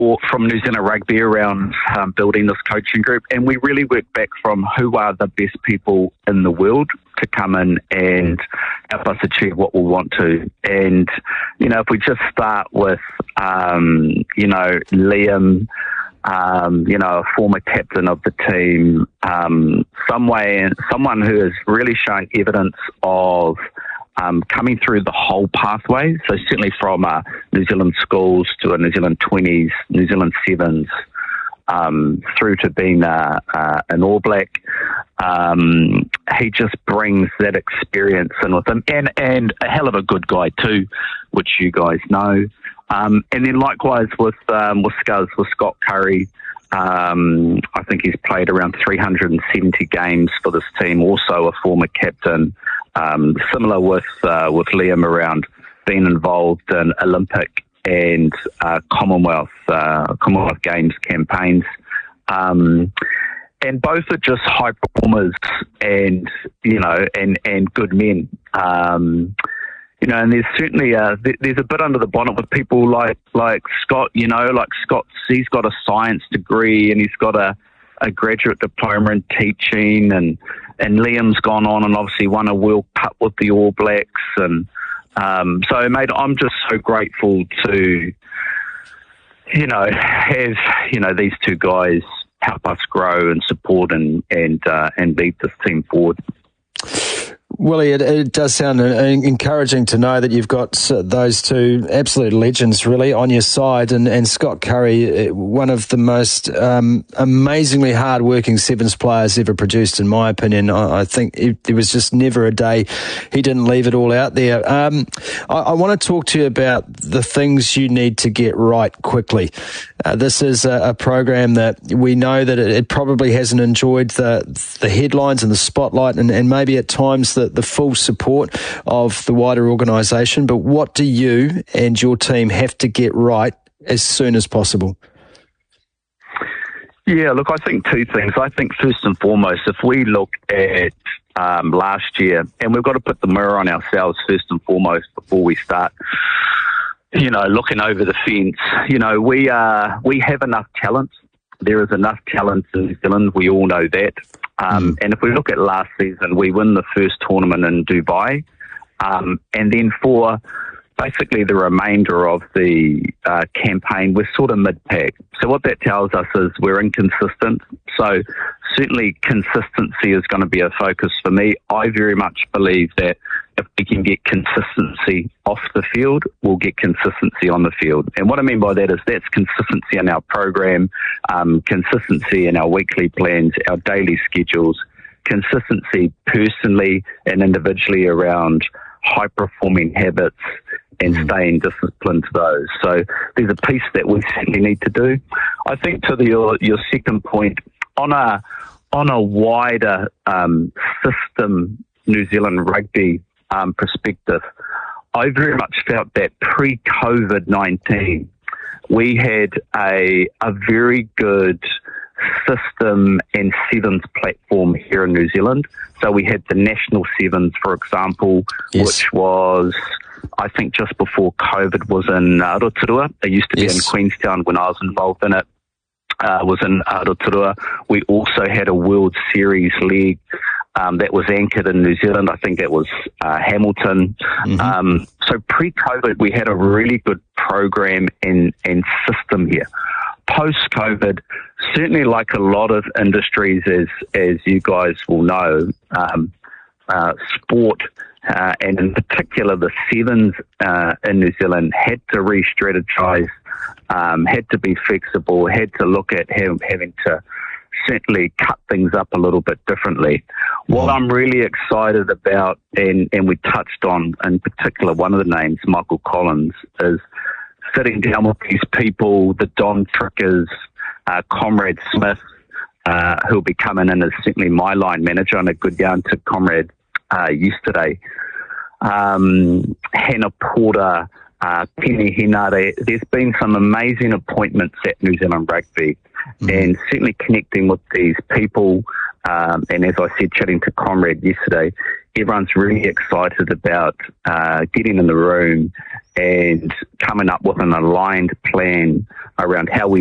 support from New Zealand Rugby around building this coaching group, and we really work back from who are the best people in the world to come in and help us achieve what we want to. And, if we just start with, Liam, a former captain of the team, someone who has really shown evidence of coming through the whole pathway. So certainly from New Zealand schools to a New Zealand 20s, New Zealand 7s, through to being an All Black. He just brings that experience in with him, and a hell of a good guy too, which you guys know. And then likewise with Scott Curry. I think he's played around 370 games for this team, also a former captain. Similar with Liam around being involved in Olympic and Commonwealth Games campaigns. And both are just high performers and good men. And there's certainly there's a bit under the bonnet with people like Scott. Scott, he's got a science degree and he's got a graduate diploma in teaching, and Liam's gone on and obviously won a World Cup with the All Blacks, and so mate, I'm just so grateful to have these two guys help us grow and support and lead this team forward. Willie, it does sound encouraging to know that you've got those two absolute legends really on your side, and Scott Curry, one of the most amazingly hard-working Sevens players ever produced, in my opinion. I think there was just never a day he didn't leave it all out there. I want to talk to you about the things you need to get right quickly. This is a program that we know that it probably hasn't enjoyed the headlines and the spotlight, and maybe at times the full support of the wider organisation. But what do you and your team have to get right as soon as possible? Yeah, look, I think two things. I think first and foremost, if we look at last year, and we've got to put the mirror on ourselves first and foremost before we start, looking over the fence. We have enough talent. There is enough talent in New Zealand. We all know that. And if we look at last season, we win the first tournament in Dubai. And then for basically the remainder of the campaign, we're sort of mid-pack. So what that tells us is we're inconsistent. So certainly consistency is going to be a focus for me. I very much believe that if we can get consistency off the field, we'll get consistency on the field. And what I mean by that is that's consistency in our program, consistency in our weekly plans, our daily schedules, consistency personally and individually around high-performing habits and staying disciplined to those. So there's a piece that we certainly need to do. I think to your second point, on a wider system New Zealand rugby perspective, I very much felt that pre-COVID-19 we had a very good system and sevens platform here in New Zealand. So we had the National Sevens, for example, yes, which was, I think just before COVID, was in Rotorua. It used to be in Queenstown when I was involved in it. Was in Rotorua. We also had a World Series league that was anchored in New Zealand. I think it was Hamilton. Mm-hmm. So pre-COVID, we had a really good program and system here. Post-COVID, certainly like a lot of industries, as you guys will know, sport and in particular the sevens in New Zealand had to re-strategize, had to be flexible, had to look at having to certainly cut things up a little bit differently. What I'm really excited about, and we touched on in particular one of the names, Michael Collins, is sitting down with these people, the Don Trickers, Comrade Smith, who'll be coming in as certainly my line manager, on a good yarn to Comrade yesterday. Hannah Porter, Penny Henare. There's been some amazing appointments at New Zealand Rugby, and certainly connecting with these people, and as I said, chatting to Comrade yesterday, everyone's really excited about getting in the room and coming up with an aligned plan around how we